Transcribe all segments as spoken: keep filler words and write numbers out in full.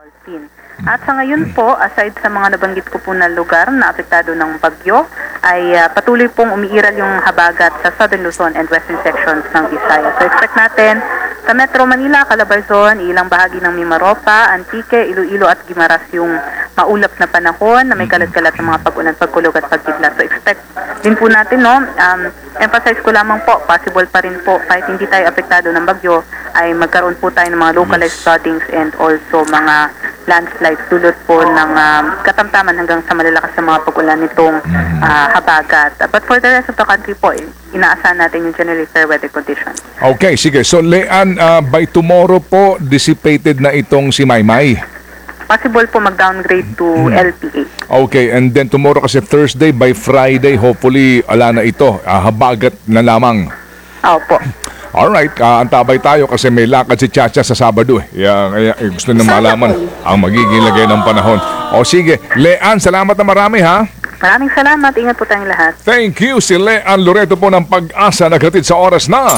Scene. At sa ngayon po, aside sa mga nabanggit ko po na lugar na apektado ng bagyo, ay uh, patuloy pong umiiral yung habagat sa Southern Luzon and Western sections ng Visayas. So expect natin sa Metro Manila, Calabarzon, ilang bahagi ng Mimaropa, Antique, Iloilo at Guimaras yung maulap na panahon na may kalat-kalat ng mga pag-ulan, pagkulog at pagkidlat. So expect din po natin, no, um, emphasize ko lamang po, possible pa rin po kahit hindi tayo apektado ng bagyo, ay magkaroon po tayo ng mga localized floodings and also mga landslides dulot po ng um, katamtaman hanggang sa malalakas na mga pag-ulan nitong uh, habagat. But for the rest of the country po, eh, inaasahan natin yung generally fair weather conditions. Okay, sige. So, Leanne, uh, by tomorrow po, dissipated na itong si Maymay. Possible po mag-downgrade to hmm. L P A. Okay, and then tomorrow kasi Thursday, by Friday, hopefully, ala na ito. Uh, habagat na lamang. Opo. Alright, uh, antabay tayo kasi may lakad si Chacha sa Sabado eh. Kaya, kaya eh, gusto na malaman ang magiging lagay ng panahon. O sige, Leanne, salamat na marami ha. Maraming salamat. Ingat po tayong lahat. Thank you, si Leanne Loreto po ng Pag-asa naghatid sa oras na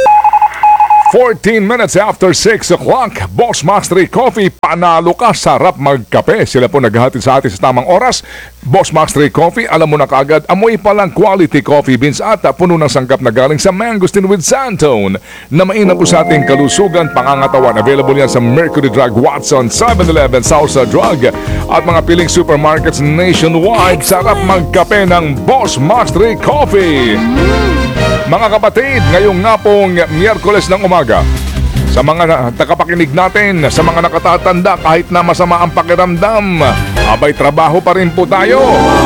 fourteen minutes after six o'clock. Boss Max three Coffee, panalo ka, sarap magkape. Sila po naghahatid sa atin sa tamang oras. Boss Max three Coffee, alam mo na kaagad, amoy palang quality coffee beans at puno ng sangkap na galing sa Mangosteen with Santone na mainam po sa ating kalusugan, pangangatawan. Available yan sa Mercury Drug, Watson, seven eleven, Salsa Drug at mga piling supermarkets nationwide. Sarap magkape ng Boss Max three Coffee. Mga kapatid, ngayong nga pong Miyerkules ng umaga, sa mga tagapakinig natin, sa mga nakatatanda, kahit na masama ang pakiramdam, abay trabaho pa rin po tayo.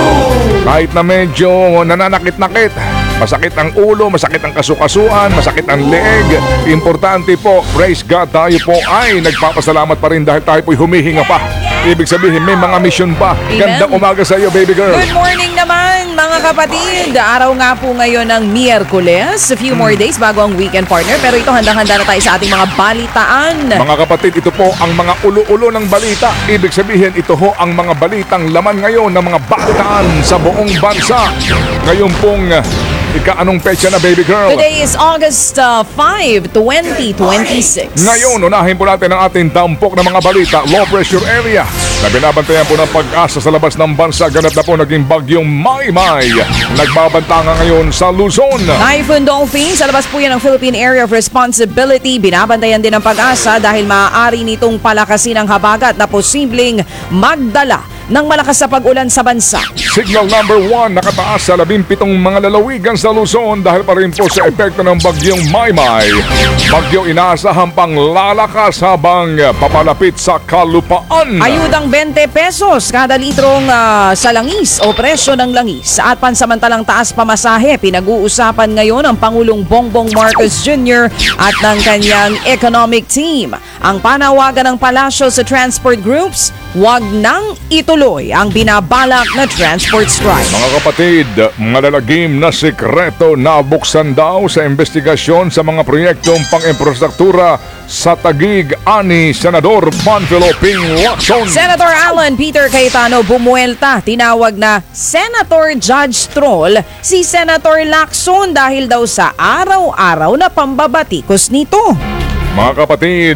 Kahit na medyo nananakit-nakit, masakit ang ulo, masakit ang kasukasuan, masakit ang leeg, importante po, praise God, tayo po ay nagpapasalamat pa rin dahil tayo po'y humihinga pa. Ibig sabihin, may mga mission pa. Gandang umaga sa iyo, baby girl. Good morning naman, mga kapatid. Araw nga po ngayon ng Miyerkules. A few more days bago ang weekend, partner. Pero ito, handang-handa na tayo sa ating mga balitaan. Mga kapatid, ito po ang mga ulo-ulo ng balita. Ibig sabihin, ito ho ang mga balitang laman ngayon ng mga balitaan sa buong bansa. Ngayon pong ika-anong petsa na, baby girl? Today is August uh, five, twenty twenty-six. Ngayon, unahin po natin ang ating tampok ng mga balita. Low pressure area na binabantayan po ng Pag-asa sa labas ng bansa. Ganap na po naging bagyong Maymay. Nagbabanta nga ngayon sa Luzon. Typhoon Dolphin, sa labas po yan ng Philippine Area of Responsibility. Binabantayan din ng Pag-asa dahil maaari nitong palakasin ang habagat na posibleng magdala ng malakas sa pag-ulan sa bansa. Signal number one, nakataas sa labing pitong mga lalawigan sa Luzon dahil pa rin po sa epekto ng bagyong Maymay. Bagyo inaasahan pang lalakas habang papalapit sa kalupaan. Ayudang twenty pesos kada litrong uh, sa langis o presyo ng langis at pansamantalang taas pamasahe. Pinag-uusapan ngayon ang Pangulong Bongbong Marcos Junior at ng kanyang economic team. Ang panawagan ng palasyo sa transport groups, wag nang ituloy ang binabalak na transport strike. Mga kapatid, malalagim na sikreto na buksan daw sa investigasyon sa mga proyektong pang-infrastruktura sa Taguig ani Senador Panfilo Ping Lacson. Senator Alan Peter Cayetano bumuelta, tinawag na Senator Judge Troll si Senator Lacson dahil daw sa araw-araw na pambabatikos nito. Mga kapatid,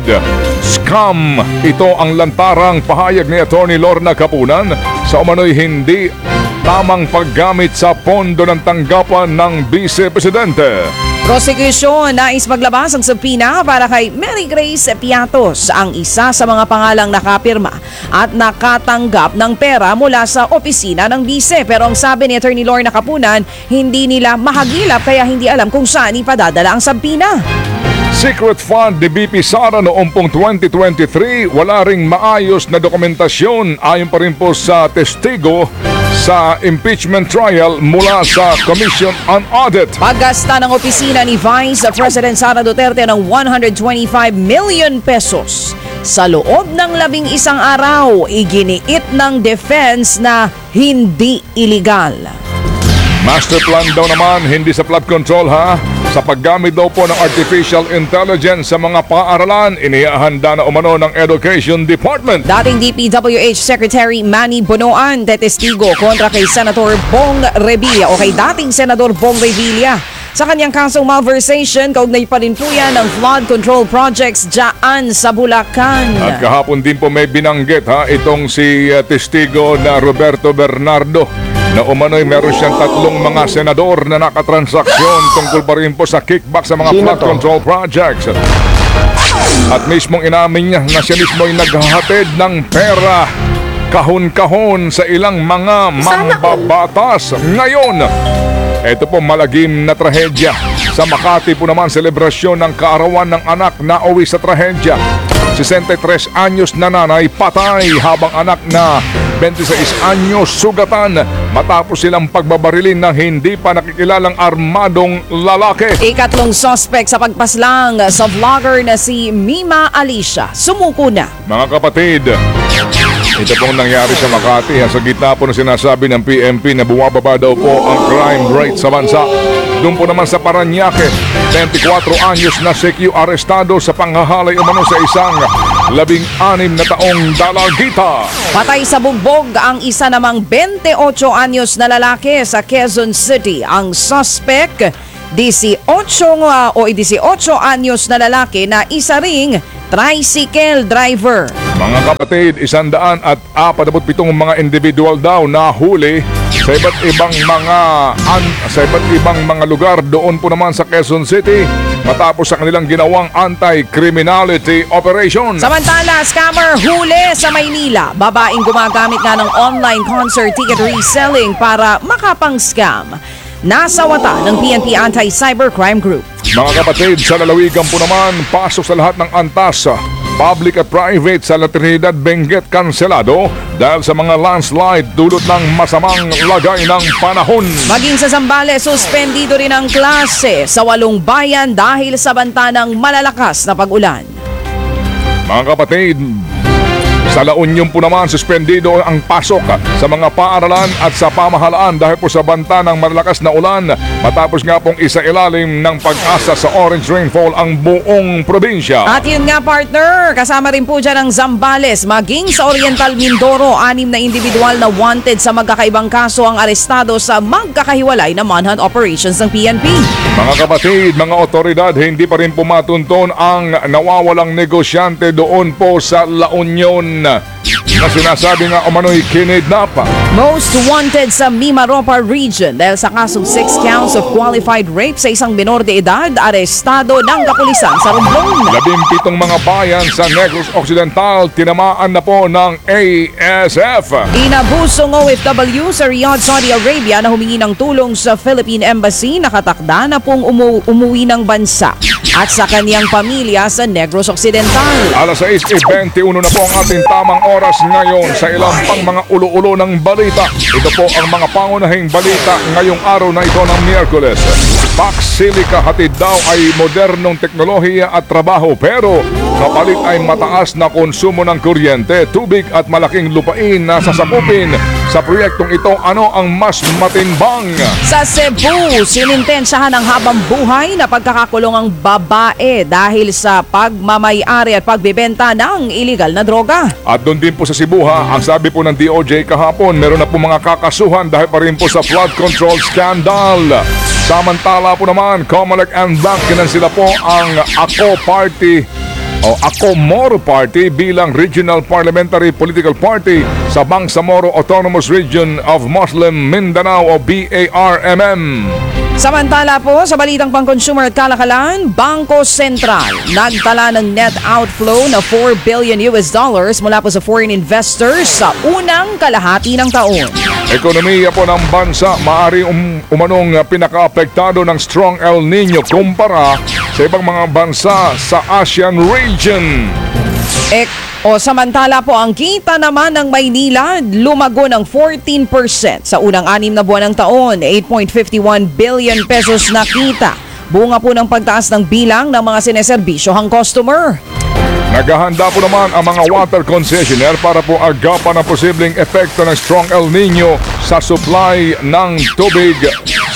scam, ito ang lantarang pahayag ni Attorney Lorna Capunan sa umano'y hindi tamang paggamit sa pondo ng tanggapan ng Vice Presidente. Prosecution, nais maglabas ang subpoena para kay Mary Grace Piatos, ang isa sa mga pangalang nakapirma at nakatanggap ng pera mula sa opisina ng Vice. Pero ang sabi ni Attorney Lorna Capunan, hindi nila mahagilap kaya hindi alam kung saan ipadadala ang subpoena. Secret fund ni B P Sara noong pong twenty twenty-three, wala ring maayos na dokumentasyon ayon pa rin po sa testigo sa impeachment trial mula sa Commission on Audit. Paggasta ng opisina ni Vice President Sara Duterte ng one hundred twenty-five million pesos. Sa loob ng labing isang araw, iginiit ng defense na hindi iligal. Master plan daw naman, hindi sa flood control ha. Sa paggamit daw po ng artificial intelligence sa mga paaralan, inihahanda na umano ng Education Department. Dating D P W H Secretary Manny Bonoan, detestigo kontra kay Senator Bong Revilla o kay dating Senador Bong Revilla Sa kanyang kasong malversation, kaugnay pa rin po yan ng flood control projects dyan sa Bulacan. At kahapon din po may binanggit ha, itong si uh, testigo na Roberto Bernardo na umano'y meron siyang tatlong mga senador na nakatransaksyon tungkol pa rin po sa kickback sa mga Sino flood to? control projects. At mismong inamin niya na siya mismo ay naghahatid ng pera kahon-kahon sa ilang mga mambabatas. Ngayon, ito po malagim na trahedya. Sa Makati po naman, selebrasyon ng kaarawan ng anak na uwi sa trahedya. sesenta y tres anyos na nanay patay habang anak na twenty-six anyos sugatan matapos silang pagbabarilin ng hindi pa nakikilalang armadong lalaki. Ikatlong suspect sa pagpaslang sa vlogger na si Mima Alicia. Sumuko na. Mga kapatid, ito pong nangyari sa Makati ha, sa gitna po na sinasabi ng P M P na bumababa daw po ang crime rate sa bansa. Doon po naman sa Paranaque, twenty-four anyos na C Q arestado sa panghahalay umano sa isang labing-anim na taong dalagita. Patay sa bugbog ang isa namang twenty-eight anyos na lalaki sa Quezon City. Ang suspect, eighteen uh, o eighteen anyos na lalaki na isa ring tricycle driver. Mga kapatid, isandaan at apatapot pitong mga individual daw na huli sa iba't ibang mga an, sa iba't ibang mga lugar doon po naman sa Quezon City matapos sa kanilang ginawang anti-criminality operation. Samantala, scammer huli sa Maynila. Babaeng gumagamit nga ng online concert ticket reselling para makapang-scam. Nasa wata ng P N P Anti-Cybercrime Group. Mga kapatid, sa lalawigan po naman, pasok sa lahat ng antas, public at private sa La Trinidad, Benguet, kanselado dahil sa mga landslide dulot ng masamang lagay ng panahon. Maging sa Zambales, suspendido rin ang klase sa walong bayan dahil sa banta ng malalakas na pag-ulan. Mga kapatid, sa La Union po naman, suspendido ang pasok sa mga paaralan at sa pamahalaan dahil po sa banta ng malalakas na ulan matapos nga pong isa ilalim ng pag-asa sa orange rainfall ang buong probinsya. At yun nga partner, kasama rin po dyan ang Zambales. Maging sa Oriental Mindoro, anim na individual na wanted sa magkakaibang kaso ang arestado sa magkakahiwalay na manhunt operations ng P N P. Mga kapatid, mga otoridad, hindi pa rin pumatunton ang nawawalang negosyante doon po sa La Union na sinasabi nga umano'y kinidnap. Most wanted sa Mimaropa region dahil sa kasong six counts of qualified rape sa isang minor de edad, arestado ng kapulisan sa Romblon. Labimpitong mga bayan sa Negros Occidental tinamaan na po ng A S F. Inabusong O F W sa Riyadh, Saudi Arabia na humingi ng tulong sa Philippine Embassy, nakatakda na pong umu- umuwi ng bansa at sa kaniyang pamilya sa Negros Occidental. Alas sais twenty-one na po ang ating tamang oras ngayon sa ilang pang mga ulo-ulo ng balita. Ito po ang mga pangunahing balita ngayong araw na ito ng Miyerkules. Pax Silica hatid daw ay modernong teknolohiya at trabaho pero kapalit ay mataas na konsumo ng kuryente, tubig at malaking lupain na sasakupin. Sa proyektong ito, ano ang mas matimbang? Sa Cebu, sinintensyahan ng habang buhay na pagkakakulong ang babae dahil sa pagmamayari at pagbebenta ng iligal na droga. At doon din po sa Cebu ha, ang sabi po ng D O J kahapon, meron na po mga kakasuhan dahil pa rin po sa flood control scandal. Samantala po naman, Comelec and Bank, sila po ang Ako Party o Ako Moro Party bilang Regional Parliamentary Political Party sa Bangsamoro Autonomous Region of Muslim Mindanao o B A R M M. Samantala po, sa balitang pang-consumer at kalakalan, Bangko Sentral nagtala ng net outflow na four billion U S dollars mula po sa foreign investors sa unang kalahati ng taon. Ekonomiya po ng bansa maaari um, umanong pinaka-apektado ng strong El Nino kumpara sa ibang mga bansa sa ASEAN region. Ek, o samantala po, ang kita naman ng Maynila lumago ng fourteen percent sa unang anim na buwan ng taon, eight point five one billion pesos na kita. Bunga po ng pagtaas ng bilang ng mga sineserbisyohang customer. Naghahanda po naman ang mga water concessionaire para po agapan ang posibleng epekto ng strong El Nino sa supply ng tubig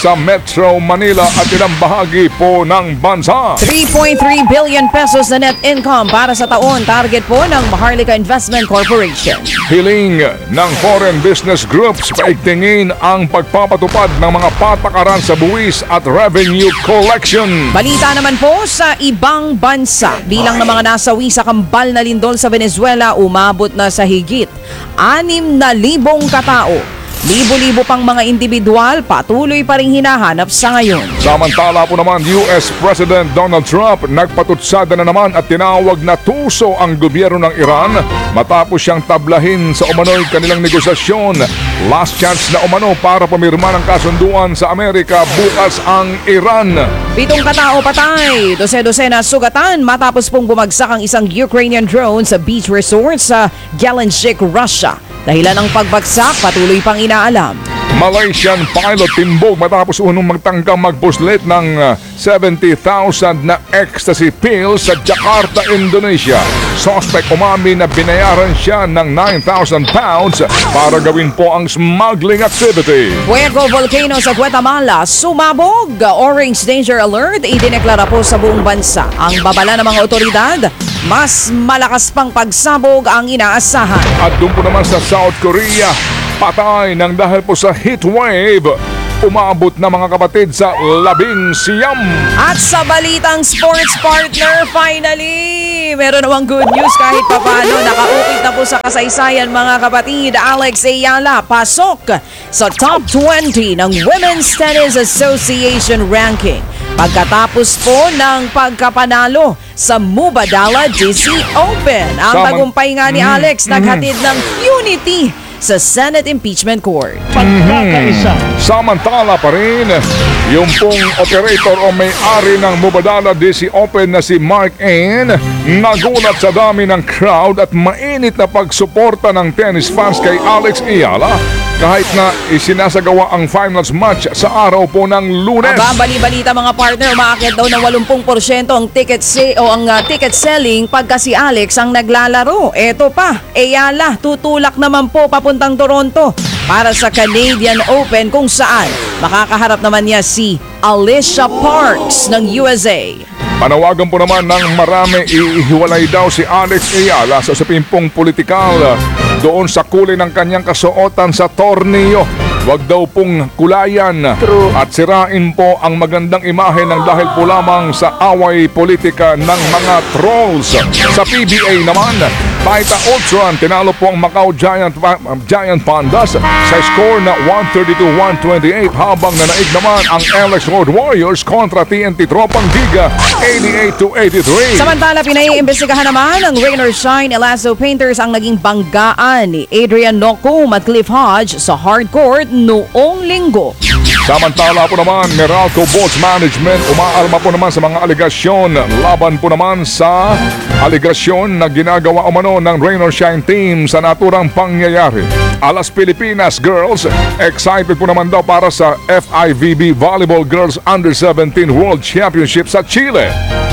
sa Metro Manila at ilang bahagi po ng bansa. three point three billion pesos na net income para sa taon. Target po ng Maharlika Investment Corporation. Hiling ng foreign business groups paigtingin ang pagpapatupad ng mga patakaran sa buwis at revenue collection. Balita naman po sa ibang bansa. Bilang ng mga nasawi sa kambal na lindol sa Venezuela umabot na sa higit anim na libong katao. Libo-libo pang mga individual patuloy pa rin hinahanap sa ngayon. Samantala po naman, U S President Donald Trump nagpatutsada na naman at tinawag na tuso ang gobyerno ng Iran matapos siyang tablahin sa umano'y kanilang negosasyon. Last chance na umano para pumirma ng kasunduan sa Amerika, bukas ang Iran. Pitong katao patay, dose-dose na sugatan matapos pong bumagsak ang isang Ukrainian drone sa beach resort sa Gelendzhik, Russia. Dahilan ng pagbagsak, patuloy pang inaalam. Malaysian pilot timbog matapos unong magtangkang magpuslit ng uh, seventy thousand na ecstasy pills sa Jakarta, Indonesia. Suspect umami na binayaran siya ng nine thousand pounds para gawin po ang smuggling activity. Fuego volcano sa Guatemala sumabog. Orange danger alert idineklara po sa buong bansa. Ang babala ng mga otoridad, mas malakas pang pagsabog ang inaasahan. At doon po naman sa South Korea, patay ng dahil po sa heat wave. Umabot na mga kapatid sa labing siyam. At sa balitang sports partner, finally, meron namang good news kahit papano. Nakaukit na po sa kasaysayan mga kapatid. Alex Ayala pasok sa top twenty ng Women's Tennis Association ranking. Pagkatapos po ng pagkapanalo sa Mubadala D C Open. Ang Saman- tagumpay nga ni Alex naghatid ng unity sa Senate Impeachment Court. Pagkakaisa. Samantala pa rin, yung pong operator o may-ari ng Mubadala D C Open na si Mark N, nagulat sa dami ng crowd at mainit na pagsuporta ng tennis fans kay Alex Ayala kahit na isinasagawa ang finals match sa araw po ng Lunes. Aba, bali-balita mga partner, umaakyat daw ng eighty percent ang ticket se- o ang uh, ticket selling pagka si Alex ang naglalaro. Eto pa, Ayala, tutulak naman po papuntang Toronto para sa Canadian Open kung saan makakaharap naman niya si Alicia Parks ng U S A. Panawagan po naman ng marami, ihiwalay daw si Alex Ayala sa usaping pong politikal doon sa kulay ng kanyang kasuotan sa torneo. Huwag daw pong kulayan at sirain po ang magandang imahe ng dahil po lamang sa away politika ng mga trolls. Sa P B A naman, Taita Ultron tinalo po ang Macau Giant, Giant Pandas sa score na one thirty-two to one twenty-eight habang nanaig naman ang L X Road Warriors kontra T N T Tropang Giga eighty-eight to eighty-three. Samantala, pinaiimbestigahan naman ng Rain or Shine Elazo Painters ang naging banggaan ni Adrian Nocum at Cliff Hodge sa hardcourt noong linggo. Samantala po naman, Meralco Boats Management umaalma po naman sa mga aligasyon laban po naman sa aligasyon na ginagawa umano ng Rain or Shine team sa naturang pangyayari. Alas Pilipinas Girls, excited po naman daw para sa F I V B Volleyball Girls Under seventeen World Championship sa Chile.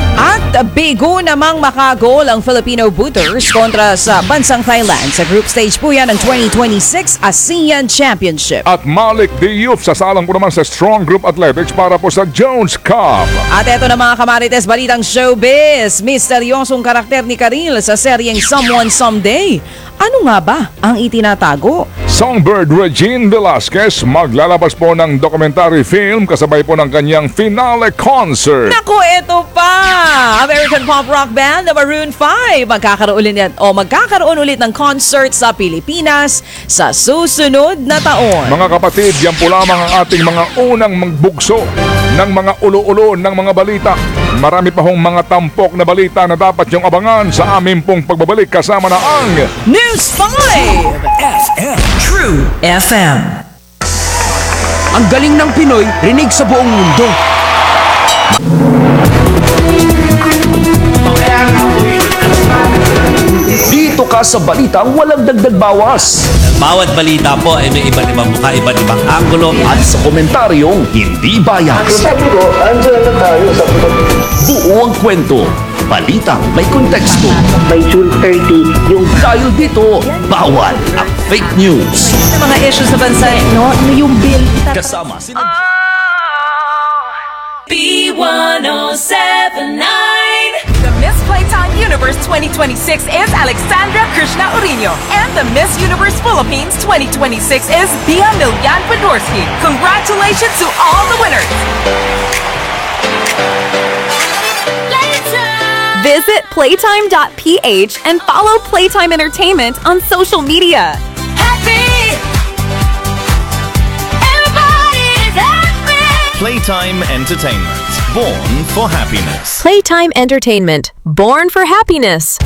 At bigo namang makagol ang Filipino booters kontra sa bansang Thailand sa group stage po yan ng twenty twenty-six ASEAN Championship. At Malik Diouf sasalang po naman sa Strong Group Athletics para po sa Jones Cup. At eto na mga kamarites, balitang showbiz. Misteryosong karakter ni Karil sa seryeng Someone Someday. Ano nga ba ang itinatago? Songbird Regine Velasquez maglalabas po ng documentary film kasabay po ng kanyang finale concert. Naku, eto pa! American pop rock band na Maroon five magkakaroon ulit o magkakaroon ulit ng concert sa Pilipinas sa susunod na taon. Mga kapatid, yan po lamang ang ating mga unang magbugso ng mga ulo-ulo ng mga balita. Marami pa hong mga tampok na balita na dapat yung abangan sa aming pong pagbabalik kasama na ang News five! F M True F M. Ang galing ng Pinoy, rinig sa buong mundo. Dito ka sa balitang walang dagdag bawas. Bawat balita po ay may iba't ibang mukha, iba't ibang anggulo. At sa komentaryong hindi bias. Sabi ko, andyan na tayo sa Buo ang kwento. Balitang may konteksto. by June thirty, yung Dahil dito, bawal ang fake news. Sa mga issues sa bansa, no? Ano yung bill? Kasama sina B one oh seven point nine. The Miss Playtime Universe twenty twenty-six is Alexandra Krishna Urino. And the Miss Universe Philippines twenty twenty-six is Bia Milyan Podorski. Congratulations to all the winners! Visit playtime dot p h and follow Playtime Entertainment on social media. Happy! Everybody's happy! Playtime Entertainment. Born for happiness. Playtime Entertainment. Born for happiness.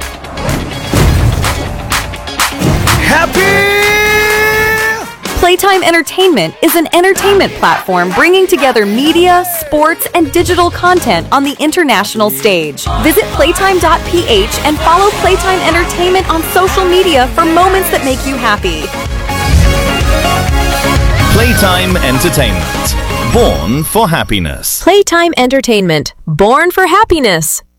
Happy! Playtime Entertainment is an entertainment platform bringing together media, sports, and digital content on the international stage. Visit playtime dot p h and follow Playtime Entertainment on social media for moments that make you happy. Playtime Entertainment. Born for happiness. Playtime Entertainment. Born for happiness.